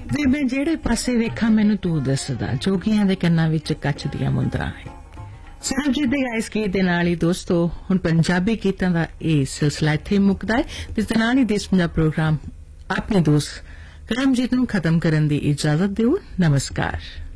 ਵੇ ਮੈਂ ਜਿਹੜੇ ਪਾਸੇ ਵੇਖਾਂ ਮੈਨੂੰ ਤੂੰ ਦੱਸਦਾ, ਜੋਗੀਆਂ ਦੇ ਕੰਨਾਂ ਵਿੱਚ ਕੱਚ ਦੀਆਂ ਮੁੰਦਰਾਂ ਹੈ। ਸਰਬਜੀਤ ਦੇ ਗਾਇਸ ਗੀਤ ਦੇ ਨਾਲ ਹੀ ਦੋਸਤੋ ਹੁਣ ਪੰਜਾਬੀ ਗੀਤਾਂ ਦਾ ਇਹ ਸਿਲਸਿਲਾ ਇੱਥੇ ਮੁੱਕਦਾ ਹੈ ਤੇ ਇਸ ਦੇ ਨਾਲ ਹੀ ਦੇਸ਼ ਪੰਜਾਬ ਪ੍ਰੋਗਰਾਮ ਆਪਣੇ ਦੋਸਤ ਕਰਮਜੀਤ ਨੂੰ ਖਤਮ ਕਰਨ ਦੀ ਇਜਾਜ਼ਤ ਦਿਓ। ਨਮਸਕਾਰ।